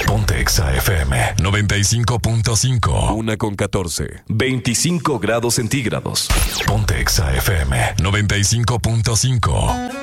Ponte Exa FM 95.5. 1:14. 25 grados centígrados. Ponte Exa FM 95.5.